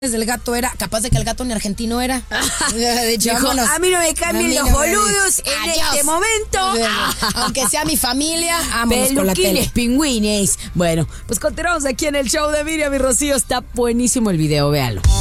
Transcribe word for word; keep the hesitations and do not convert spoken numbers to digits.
del gato era, capaz de que el gato ni argentino era. De hecho, dijo, a mí no me cambien los no boludos en Adiós. Este momento. Aunque sea mi familia, vámonos con la tele. Peluquines, pingüines. Bueno, pues continuamos aquí en el show de Miriam y Rocío. Está buenísimo el video, véalo.